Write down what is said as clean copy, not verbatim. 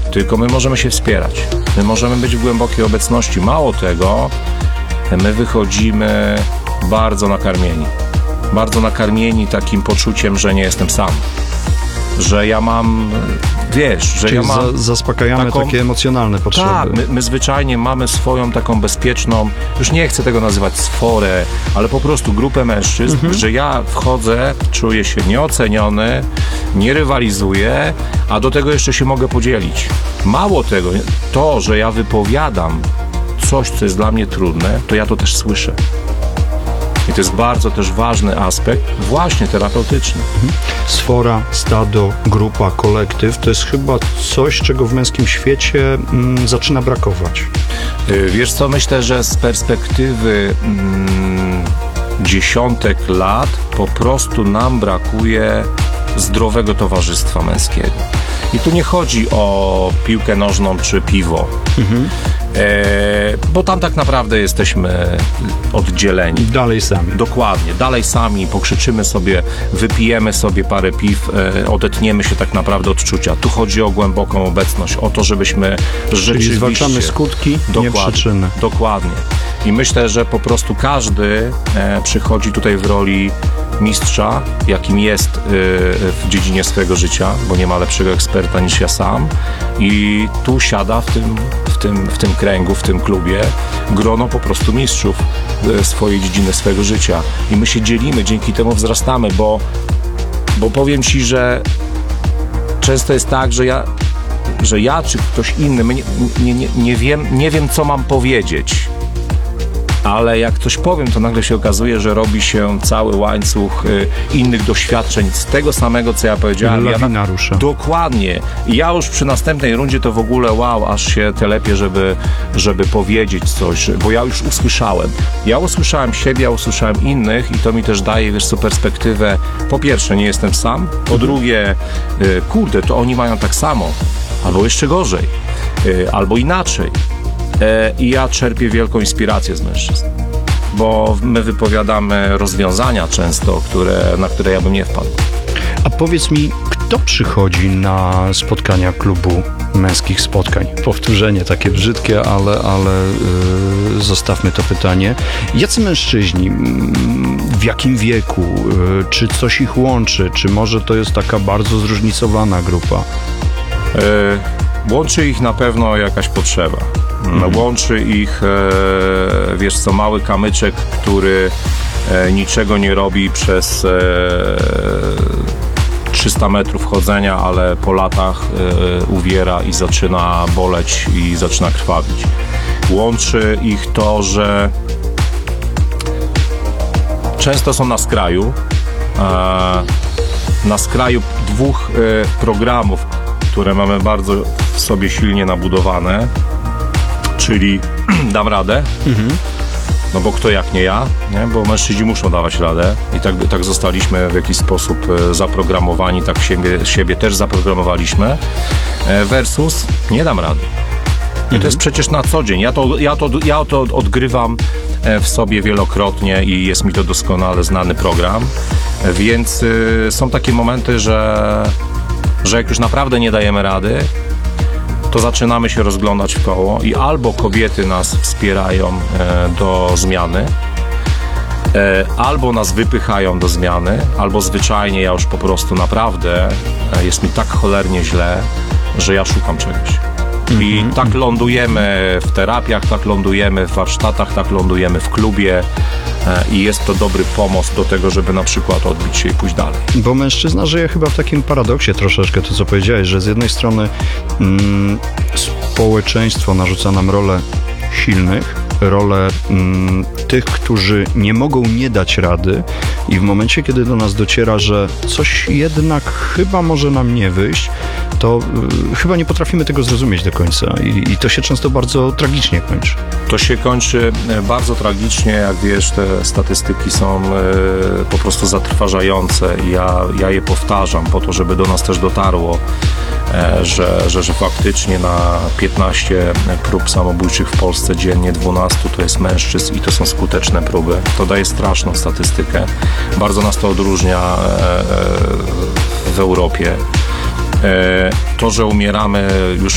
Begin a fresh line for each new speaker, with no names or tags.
tylko my możemy się wspierać. My możemy być w głębokiej obecności. Mało tego, my wychodzimy bardzo nakarmieni takim poczuciem, że nie jestem sam. Że ja mam,
Czyli
ja mam
zaspokajamy takie emocjonalne potrzeby.
Tak, my zwyczajnie mamy swoją taką bezpieczną, już nie chcę tego nazywać sforę, ale po prostu grupę mężczyzn, że ja wchodzę, czuję się nieoceniony, nie rywalizuję, a do tego jeszcze się mogę podzielić. Mało tego, to, że ja wypowiadam coś, co jest dla mnie trudne, to ja to też słyszę. I to jest bardzo też ważny aspekt, właśnie terapeutyczny.
Sfora, stado, grupa, kolektyw to jest chyba coś, czego w męskim świecie zaczyna brakować.
Wiesz co, myślę, że z perspektywy dziesiątek lat po prostu nam brakuje zdrowego towarzystwa męskiego. I tu nie chodzi o piłkę nożną czy piwo. Bo tam tak naprawdę jesteśmy oddzieleni.
Dalej sami.
Dokładnie, dalej sami, pokrzyczymy sobie, wypijemy sobie parę piw, odetniemy się tak naprawdę od czucia. Tu chodzi o głęboką obecność, o to, żebyśmy rzeczywiście...
Czyli zwalczamy skutki, nie przyczyny.
Dokładnie. I myślę, że po prostu każdy przychodzi tutaj w roli mistrza, jakim jest w dziedzinie swojego życia, bo nie ma lepszego eksperta niż ja sam, i tu siada w tym kręgu, w tym klubie grono po prostu mistrzów swojej dziedziny, swojego życia. I my się dzielimy, dzięki temu wzrastamy, bo powiem ci, że często jest tak, że ja czy ktoś inny, my nie wiem, co mam powiedzieć. Ale jak coś powiem, to nagle się okazuje, że robi się cały łańcuch innych doświadczeń z tego samego, co ja powiedziałem.
Lawina rusza.
Dokładnie. I ja już przy następnej rundzie to w ogóle aż się telepie, żeby powiedzieć coś, bo ja już usłyszałem. Ja usłyszałem siebie, ja usłyszałem innych i to mi też daje, wiesz co, perspektywę. Po pierwsze, nie jestem sam. Po drugie, kurde, to oni mają tak samo. Albo jeszcze gorzej. Albo inaczej. I ja czerpię wielką inspirację z mężczyzn, bo my wypowiadamy rozwiązania często, na które ja bym nie wpadł.
A powiedz mi, kto przychodzi na spotkania klubu męskich spotkań? Powtórzenie takie brzydkie, ale zostawmy to pytanie. Jacy mężczyźni? W jakim wieku? Czy coś ich łączy? Czy może to jest taka bardzo zróżnicowana grupa?
Łączy ich na pewno jakaś potrzeba. Łączy ich, wiesz co, mały kamyczek, który niczego nie robi przez 300 metrów chodzenia, ale po latach uwiera i zaczyna boleć i zaczyna krwawić. Łączy ich to, że często są na skraju dwóch programów, które mamy bardzo w sobie silnie nabudowane, czyli dam radę, no bo kto jak nie ja, nie? Bo mężczyźni muszą dawać radę i tak zostaliśmy w jakiś sposób zaprogramowani, tak siebie też zaprogramowaliśmy, versus nie dam rady. I to jest przecież na co dzień. Ja to odgrywam w sobie wielokrotnie i jest mi to doskonale znany program, więc są takie momenty, że jak już naprawdę nie dajemy rady, to zaczynamy się rozglądać w koło i albo kobiety nas wspierają do zmiany, albo nas wypychają do zmiany, albo zwyczajnie ja już po prostu naprawdę jest mi tak cholernie źle, że ja szukam czegoś. I tak lądujemy w terapiach, tak lądujemy w warsztatach, tak lądujemy w klubie i jest to dobry pomost do tego, żeby na przykład odbić się i pójść dalej.
Bo mężczyzna żyje chyba w takim paradoksie troszeczkę, to co powiedziałeś, że z jednej strony społeczeństwo narzuca nam rolę silnych, rolę tych, którzy nie mogą nie dać rady i w momencie, kiedy do nas dociera, że coś jednak chyba może nam nie wyjść, to chyba nie potrafimy tego zrozumieć do końca i to się często bardzo tragicznie kończy.
To się kończy bardzo tragicznie, jak wiesz, te statystyki są po prostu zatrważające i ja je powtarzam po to, żeby do nas też dotarło, że faktycznie na 15 prób samobójczych w Polsce dziennie 12 to jest mężczyzn i to są skuteczne próby. To daje straszną statystykę. Bardzo nas to odróżnia w Europie. To, że umieramy już